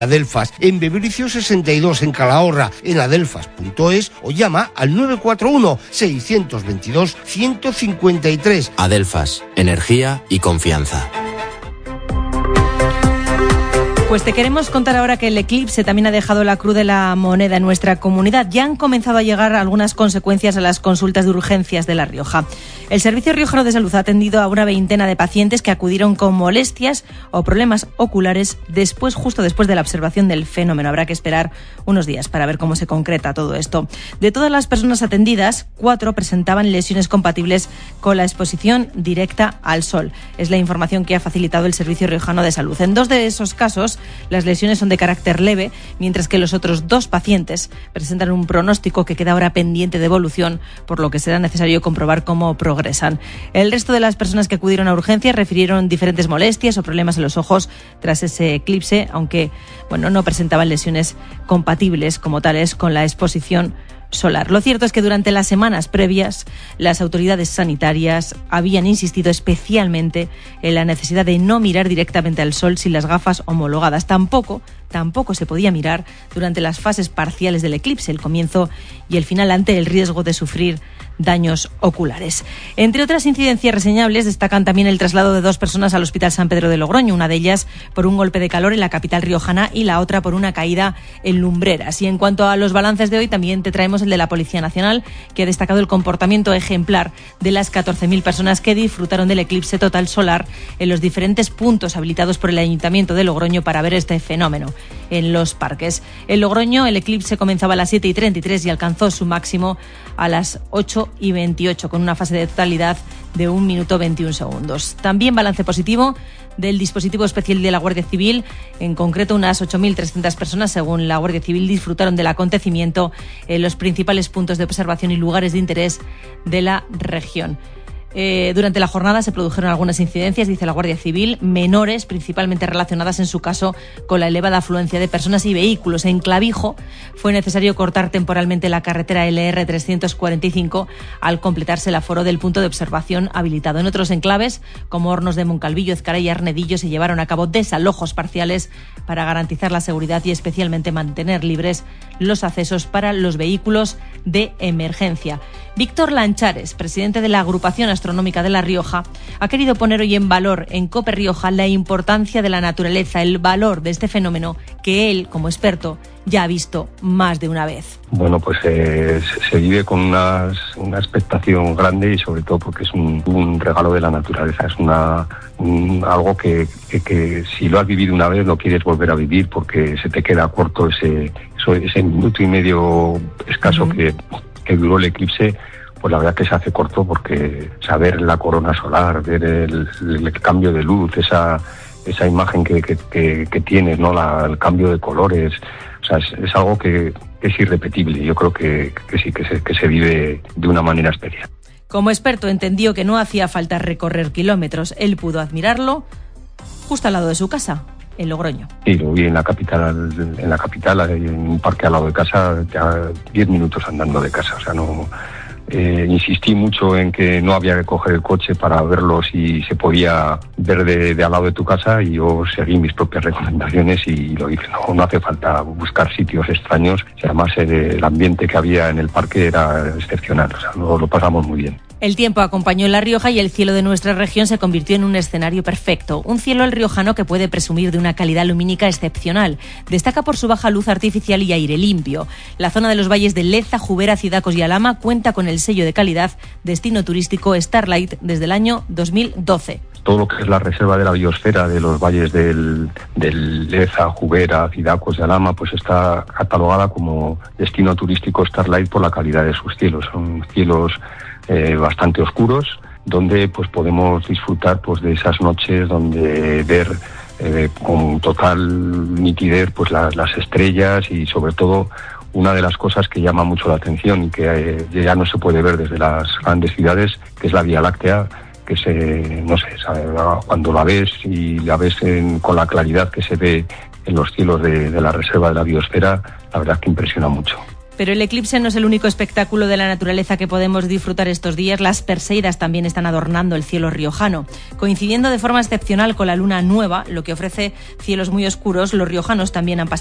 Adelfas, en Bebricio 62, en Calahorra, en adelfas.es o llama al 941 622 153. Adelfas, energía y confianza. Pues te queremos contar ahora que el eclipse también ha dejado la cruz de la moneda en nuestra comunidad. Ya han comenzado a llegar algunas consecuencias a las consultas de urgencias de La Rioja. El Servicio Riojano de Salud ha atendido a una veintena de pacientes que acudieron con molestias o problemas oculares justo después de la observación del fenómeno. Habrá que esperar unos días para ver cómo se concreta todo esto. De todas las personas atendidas, 4 presentaban lesiones compatibles con la exposición directa al sol. Es la información que ha facilitado el Servicio Riojano de Salud. En 2 de esos casos, las lesiones son de carácter leve, mientras que los otros 2 pacientes presentan un pronóstico que queda ahora pendiente de evolución, por lo que será necesario comprobar cómo progresan. El resto de las personas que acudieron a urgencias refirieron diferentes molestias o problemas en los ojos tras ese eclipse, aunque no presentaban lesiones compatibles como tales con la exposición solar. Lo cierto es que durante las semanas previas las autoridades sanitarias habían insistido especialmente en la necesidad de no mirar directamente al sol sin las gafas homologadas. Tampoco se podía mirar durante las fases parciales del eclipse, el comienzo y el final, ante el riesgo de sufrir daños oculares. Entre otras incidencias reseñables, destacan también el traslado de 2 personas al Hospital San Pedro de Logroño, una de ellas por un golpe de calor en la capital riojana y la otra por una caída en Lumbreras. Y en cuanto a los balances de hoy, también te traemos el de la Policía Nacional, que ha destacado el comportamiento ejemplar de las 14.000 personas que disfrutaron del eclipse total solar en los diferentes puntos habilitados por el Ayuntamiento de Logroño para ver este fenómeno en los parques. En Logroño, el eclipse comenzaba a las 7:33 y alcanzó su máximo a las 8:28, con una fase de totalidad de 1 minuto 21 segundos. También balance positivo del dispositivo especial de la Guardia Civil. En concreto, unas 8.300 personas, según la Guardia Civil, disfrutaron del acontecimiento en los principales puntos de observación y lugares de interés de la región. Durante la jornada se produjeron algunas incidencias, dice la Guardia Civil, menores, principalmente relacionadas en su caso con la elevada afluencia de personas y vehículos. En Clavijo fue necesario cortar temporalmente la carretera LR 345 al completarse el aforo del punto de observación habilitado. En otros enclaves, como Hornos de Moncalvillo, Ezcaray y Arnedillo, se llevaron a cabo desalojos parciales para garantizar la seguridad y especialmente mantener libres los accesos para los vehículos de emergencia. Víctor Lanchares, presidente de la Agrupación Astronómica de La Rioja, ha querido poner hoy en valor en COPE Rioja la importancia de la naturaleza, el valor de este fenómeno que él, como experto, ya ha visto más de una vez. Bueno, pues se vive con una expectación grande y sobre todo porque es un regalo de la naturaleza. Es algo que si lo has vivido una vez lo quieres volver a vivir porque se te queda corto ese minuto y medio escaso que duró el eclipse. Pues la verdad que se hace corto porque saber la corona solar, ver el cambio de luz, esa imagen que tienes, ¿no? El cambio de colores, o sea, es algo que es irrepetible. Yo creo que sí, que se vive de una manera especial. Como experto entendió que no hacía falta recorrer kilómetros. Él pudo admirarlo justo al lado de su casa, en Logroño. Sí, lo vi en la capital, en un parque al lado de casa, ya 10 minutos andando de casa, o sea, no... insistí mucho en que no había que coger el coche para verlo si se podía ver de al lado de tu casa, y yo seguí mis propias recomendaciones y lo hice. No hace falta buscar sitios extraños, y además el ambiente que había en el parque era excepcional, o sea, lo pasamos muy bien. El tiempo acompañó en La Rioja y el cielo de nuestra región se convirtió en un escenario perfecto. Un cielo el riojano que puede presumir de una calidad lumínica excepcional. Destaca por su baja luz artificial y aire limpio. La zona de los valles de Leza, Jubera, Cidacos y Alhama cuenta con el sello de calidad Destino Turístico Starlight desde el año 2012. Todo lo que es la reserva de la biosfera de los valles del Leza, Jubera, Cidacos y Alhama, pues está catalogada como Destino Turístico Starlight por la calidad de sus cielos. Son cielos bastante oscuros, donde pues podemos disfrutar pues de esas noches donde ver con total nitidez pues las estrellas, y sobre todo una de las cosas que llama mucho la atención y que ya no se puede ver desde las grandes ciudades, que es la Vía Láctea, que cuando la ves y la ves con la claridad que se ve en los cielos de la reserva de la biosfera, la verdad es que impresiona mucho. Pero el eclipse no es el único espectáculo de la naturaleza que podemos disfrutar estos días. Las perseidas también están adornando el cielo riojano. Coincidiendo de forma excepcional con la luna nueva, lo que ofrece cielos muy oscuros, los riojanos también han pasado